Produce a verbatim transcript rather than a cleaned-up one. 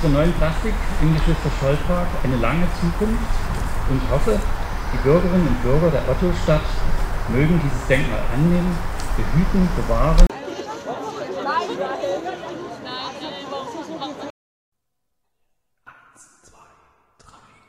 zur neuen Plastik im Geschwister-Scholl-Park eine lange Zukunft und hoffe, die Bürgerinnen und Bürger der Ottostadt mögen dieses Denkmal annehmen, behüten, bewahren.